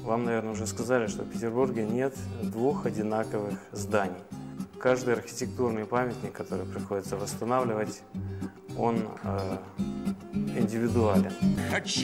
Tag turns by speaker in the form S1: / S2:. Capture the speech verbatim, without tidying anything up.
S1: Вам, наверное, уже сказали, что в Петербурге нет двух одинаковых зданий. Каждый архитектурный памятник, который приходится восстанавливать, он э, индивидуален.